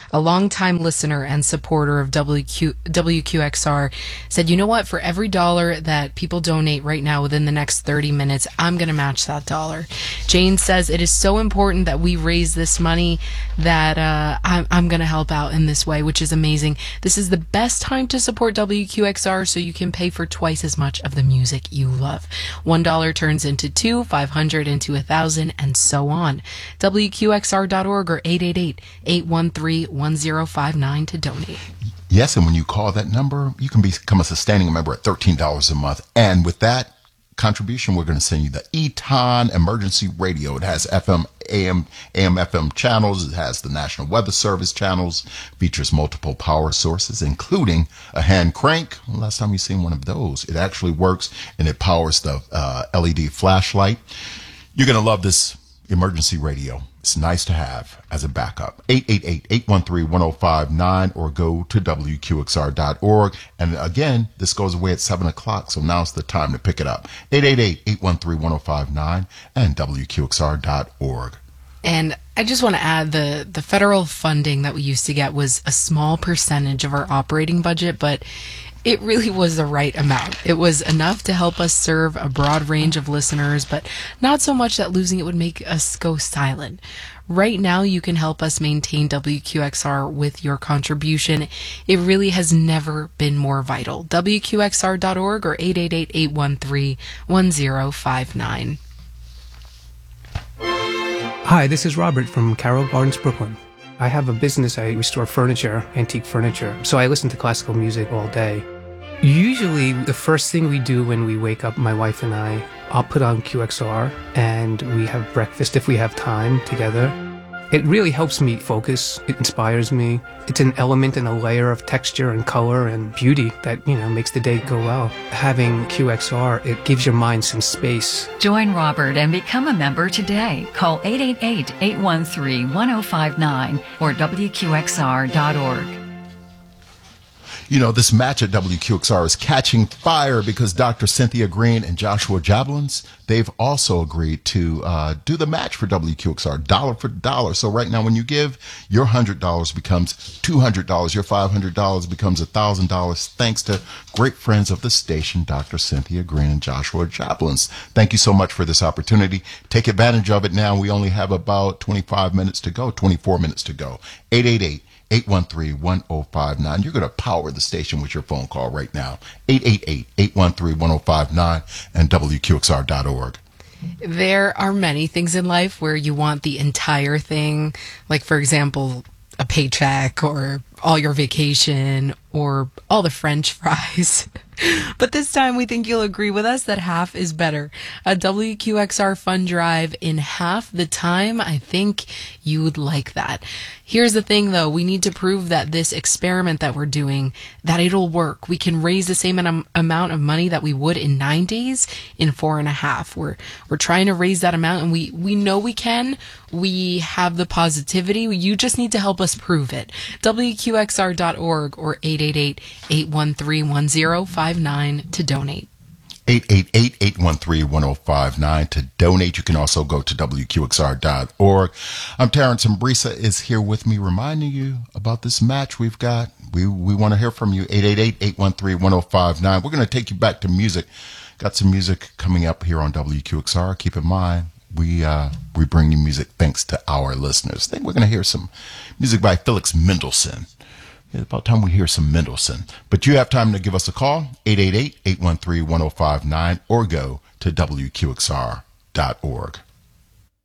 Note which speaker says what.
Speaker 1: a longtime listener and supporter of WQXR, said, you know what, for every dollar that people donate right now within the next 30 minutes, I'm going to match that dollar. Jane says, it is so important that we raise this money that I'm going to help out in this way, which is amazing. This is the best time to support WQXR so you can pay for twice as much of the music you love. $1 turns into $2, 500 into 1,000, and so on. WQXR.org or 888-813-1059 to donate.
Speaker 2: Yes, and when you call that number, you can become a sustaining member at $13 a month. And with that contribution, we're going to send you the Eton Emergency Radio. It has FM, AM, FM channels. It has the National Weather Service channels, features multiple power sources, including a hand crank. Well, last time you seen one of those, it actually works, and it powers the LED flashlight. You're going to love this emergency radio. It's nice to have as a backup. 888-813-1059 or go to WQXR.org. And again, this goes away at 7 o'clock, so now's the time to pick it up. 888-813-1059 and WQXR.org.
Speaker 1: And I just want to add the federal funding that we used to get was a small percentage of our operating budget, but it really was the right amount. It was enough to help us serve a broad range of listeners, but not so much that losing it would make us go silent. Right now, you can help us maintain WQXR with your contribution. It really has never been more vital. WQXR.org or 888-813-1059.
Speaker 3: Hi, this is Robert from Carroll Gardens, Brooklyn. I have a business. I restore furniture, antique furniture, so I listen to classical music all day. Usually, the first thing we do when we wake up, my wife and I'll put on QXR, and we have breakfast if we have time together. It really helps me focus. It inspires me. It's an element and a layer of texture and color and beauty that, makes the day go well. Having QXR, it gives your mind some space.
Speaker 4: Join Robert and become a member today. Call 888-813-1059 or WQXR.org.
Speaker 2: This match at WQXR is catching fire because Dr. Cynthia Green and Joshua Jablons, they've also agreed to do the match for WQXR, dollar for dollar. So right now when you give, your $100 becomes $200, your $500 becomes $1,000, thanks to great friends of the station, Dr. Cynthia Green and Joshua Jablons. Thank you so much for this opportunity. Take advantage of it now. We only have about 24 minutes to go. 888-813-1059. You're going to power the station with your phone call right now. 888-813-1059 and WQXR.org.
Speaker 1: There are many things in life where you want the entire thing, like, for example, a paycheck or all your vacation or all the French fries. But this time we think you'll agree with us that half is better. A WQXR fund drive in half the time. I think you would like that. Here's the thing, though. We need to prove that this experiment that we're doing, that it'll work. We can raise the same amount of money that we would in 9 days in 4.5. We're trying to raise that amount, and we know we can. We have the positivity. You just need to help us prove it. WQXR.org or 888-813-1059 to donate.
Speaker 2: 888-813-1059 to donate. You can also go to WQXR.org. I'm Terrence, and Brisa is here with me reminding you about this match we've got. We want to hear from you. 888-813-1059. We're going to take you back to music. Got some music coming up here on WQXR. Keep in mind, we bring you music thanks to our listeners. I think we're going to hear some music by Felix Mendelssohn. It's about time we hear some Mendelssohn. But you have time to give us a call, 888-813-1059, or go to WQXR.org.